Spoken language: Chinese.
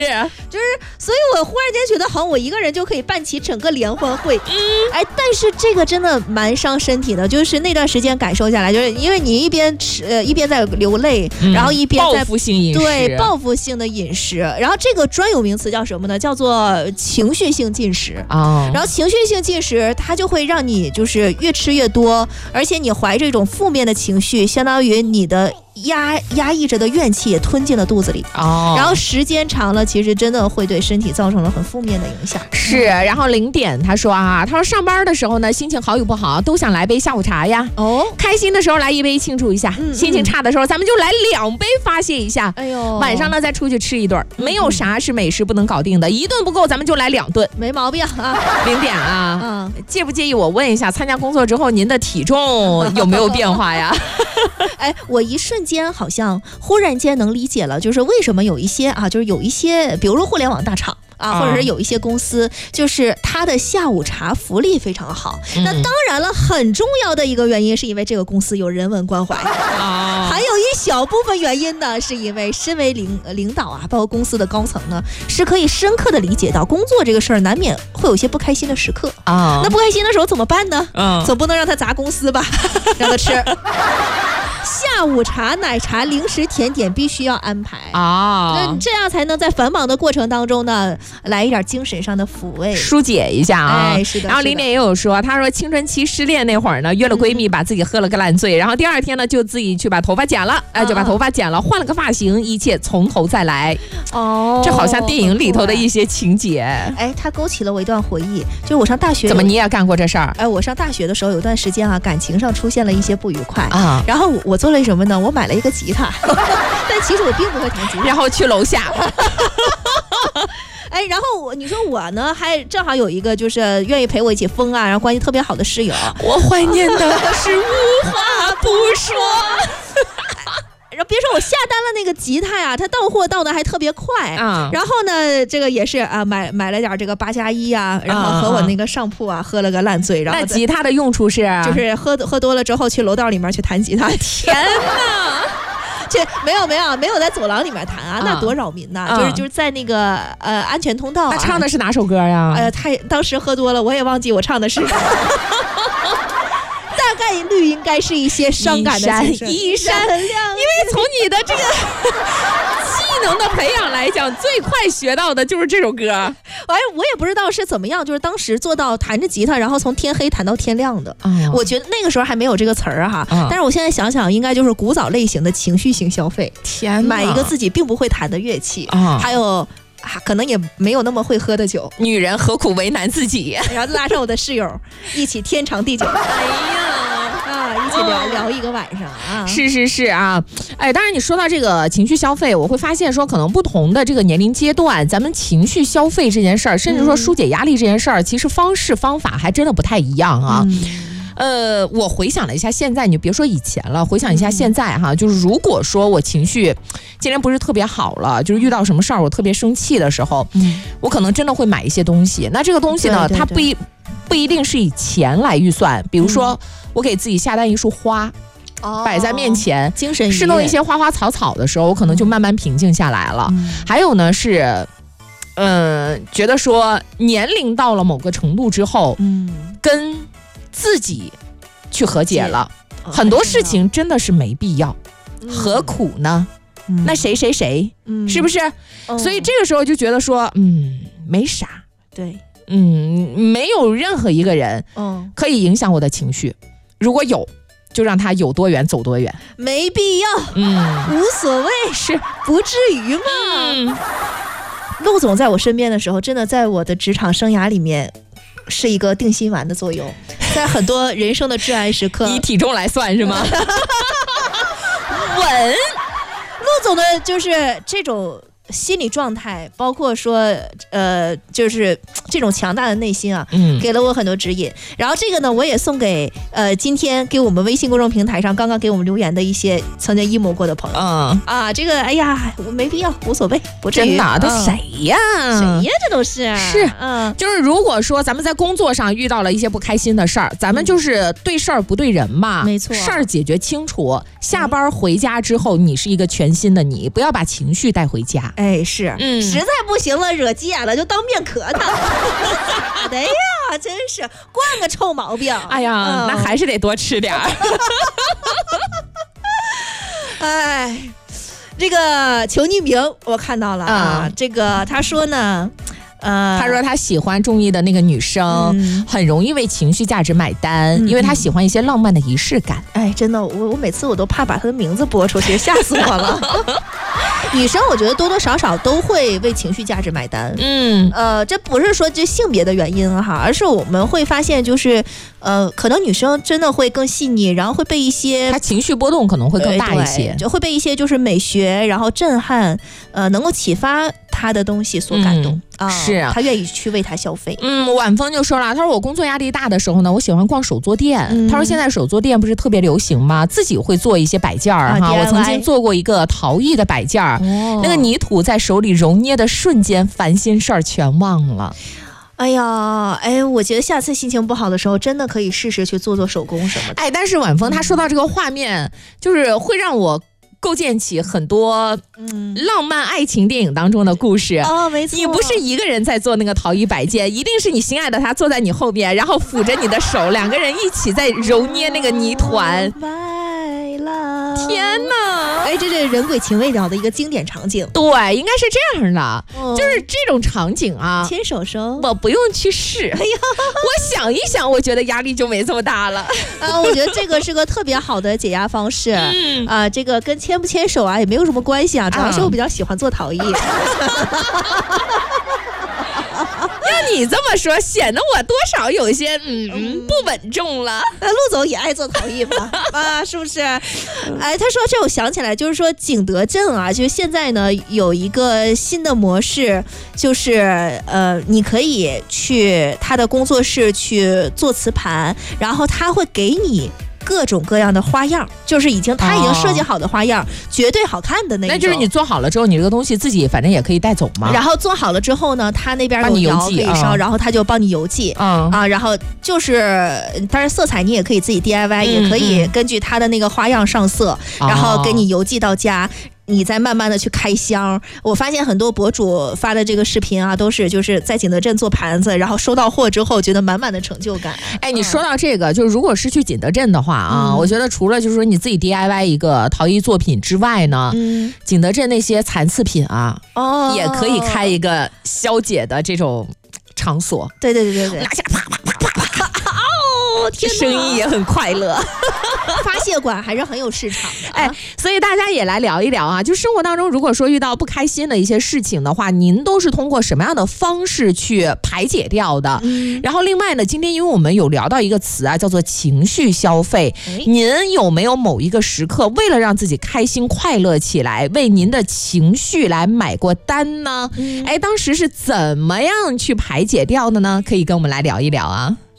就是，所以我忽然间觉得，好像我一个人就可以办起整个联欢会。哎，但是这个真的蛮伤身体的，就是那段时间感受下来，就是因为你一边吃，一边在流泪，然后一边在报复性饮食， 对，报复性的饮食。然后这个专有名词叫什么呢？叫做情绪性进食。然后情绪性进食，它就会让你就是越吃越多，而且你怀着一种负面的情绪，相当于你的压抑着的怨气也吞进了肚子里。然后时间长了，其实真的会对身体造成了很负面的影响。 是，然后0点他说上班的时候呢，心情好与不好都想来杯下午茶呀。开心的时候来一杯庆祝一下，心情差的时候咱们就来2杯发泄一下。哎呦，晚上呢再出去吃一顿，没有啥是美食不能搞定的，一顿不够咱们就来2顿， 没毛病啊。 0点介不介意我问一下，参加工作之后您的体重有没有变化呀？ 哎，我一瞬间好像忽然间能理解了，就是为什么有一些就是有一些，比如说互联网大厂或者是有一些公司，就是它的下午茶福利非常好。那当然了，很重要的一个原因是因为这个公司有人文关怀，还有一小部分原因呢，是因为身为领导包括公司的高层呢，是可以深刻的理解到工作这个事儿难免会有些不开心的时刻那不开心的时候怎么办呢？总不能让他砸公司吧，让他吃。下午茶、奶茶、零食、甜点必须要安排那这样才能在繁忙的过程当中呢，来一点精神上的抚慰， 疏解一下是的。 然后0点也有说，他说青春期失恋那会儿呢，约了闺蜜把自己喝了个烂醉，然后第2天呢就自己去把头发剪了，就把头发剪了，换了个发型，一切从头再来。这好像电影里头的一些情节。 它勾起了我一段回忆，就是我上大学， 怎么你也干过这事儿？ 我上大学的时候有段时间感情上出现了一些不愉快然后我做了什么呢？我买了一个吉他，但其实我并不会弹吉他， 然后去楼下。 然后你说我呢，还正好有一个就是愿意陪我一起疯然后关系特别好的室友。 我怀念的是无话不说。 然后别说我下单了那个吉他它到货到的还特别快然后呢，这个也是买了点这个8+1然后和我那个上铺喝了个烂醉。然后那吉他的用处是就是喝多了之后去楼道里面去弹吉他。 天哪！ 这没有在走廊里面弹那多扰民呐！就是在那个安全通道。 他唱的是哪首歌呀？ 当时喝多了，我也忘记我唱的是。大概率应该是一些伤感的情绪。 一闪亮，因为从你的这个技能的培养来讲，最快学到的就是这首歌。 我也不知道是怎么样，就是当时做到弹着吉他，然后从天黑弹到天亮的。我觉得那个时候还没有这个词儿但是我现在想想，应该就是古早类型的情绪性消费。 天哪， 买一个自己并不会弹的乐器还有可能也没有那么会喝的酒。 女人何苦为难自己？ 然后拉上我的室友一起天长地久。一起聊一个晚上是当然你说到这个情绪消费，我会发现说可能不同的这个年龄阶段，咱们情绪消费这件事儿，甚至说疏解压力这件事儿，其实方式方法还真的不太一样我回想了一下现在，你别说以前了，回想一下现在就是如果说我情绪今天不是特别好了，就是遇到什么事儿我特别生气的时候我可能真的会买一些东西。那这个东西呢，它不一定是以钱来预算，比如说我给自己下单一束花摆在面前， 精神侍弄一些花花草草的时候，我可能就慢慢平静下来了还有呢是觉得说年龄到了某个程度之后跟自己去和解了很多事情真的是没必要何苦呢那谁是不是所以这个时候就觉得说没啥。 对没有任何一个人可以影响我的情绪，如果有就让他有多远走多远， 没必要无所谓， 是不至于嘛陆总在我身边的时候，真的在我的职场生涯里面是一个定心丸的作用，在很多人生的至暗时刻。 以体重来算是吗？ 稳。陆总的就是这种心理状态，包括说就是这种强大的内心给了我很多指引。然后这个呢，我也送给今天给我们微信公众平台上刚刚给我们留言的一些曾经 emo 过的朋友这个哎呀，我没必要，无所谓，不至于。 真的，这谁呀？ 这都是就是如果说咱们在工作上遇到了一些不开心的事儿，咱们就是对事儿不对人嘛， 没错， 事儿解决清楚，下班回家之后你是一个全新的你，不要把情绪带回家。 哎，是，实在不行了，惹急眼了就当面磕他。咋的呀？真是惯个臭毛病。 哎呀，那还是得多吃点儿。 哎，这个求匿名我看到了啊，这个他说呢。 他说他喜欢中意的那个女生，很容易为情绪价值买单，因为他喜欢一些浪漫的仪式感。 哎，真的，我每次我都怕把他的名字播出去，吓死我了。女生我觉得多多少少都会为情绪价值买单。这不是说这性别的原因哈，而是我们会发现就是可能女生真的会更细腻，然后会被一些她情绪波动可能会更大一些， 就会被一些就是美学然后震撼能够启发她的东西所感动。 是啊， 他愿意去为他消费。 晚风就说了，他说我工作压力大的时候呢，我喜欢逛手作店。他说现在手作店不是特别流行吗？自己会做一些摆件儿哈。我曾经做过一个陶艺的摆件儿，那个泥土在手里揉捏的瞬间，烦心事儿全忘了。 哎呀，我觉得下次心情不好的时候，真的可以试试去做做手工什么的。 但是晚风他说到这个画面，就是会让我构建起很多浪漫爱情电影当中的故事。 没错， 你不是一个人在做那个陶艺摆件，一定是你心爱的他坐在你后边，然后抚着你的手，两个人一起在揉捏那个泥团。天哪！ 这是人鬼情未了的一个经典场景。 对，应该是这样的，就是这种场景啊， 牵手手， 我不用去试。哎呀，我想一想，我觉得压力就没这么大了。 我觉得这个是个特别好的解压方式。这个跟牵不牵手啊也没有什么关系啊，主要是我比较喜欢做陶艺。 要你这么说，显得我多少有一些不稳重了。 陆总也爱做陶艺嘛，是不是？他说这我想起来，就是说景德镇啊，就是现在呢有一个新的模式，就是你可以去他的工作室去做瓷盘，然后他会给你各种各样的花样，就是他已经设计好的花样，绝对好看的那种。 那就是你做好了之后，你这个东西自己反正也可以带走嘛。 然后做好了之后呢，他那边有窑可以烧，然后他就帮你邮寄。然后就是当然色彩你也可以自己 DIY，也可以根据他的那个花样上色，然后给你邮寄到家。你再慢慢的去开箱。我发现很多博主发的这个视频啊，都是就是在景德镇做盘子，然后收到货之后觉得满满的成就感。 你说到这个，就是如果是去景德镇的话啊，我觉得除了就是说你自己 DIY 一个陶艺作品之外呢，景德镇那些残次品啊，也可以开一个消解的这种场所。 对， 拿下啪啪啪啪啪，生意也很快乐。 发泄馆还是很有市场的。 所以大家也来聊一聊啊，就生活当中如果说遇到不开心的一些事情的话，您都是通过什么样的方式去排解掉的？然后另外呢，今天因为我们有聊到一个词啊，叫做情绪消费。您有没有某一个时刻为了让自己开心快乐起来，为您的情绪来买过单呢？当时是怎么样去排解掉的呢？可以跟我们来聊一聊啊。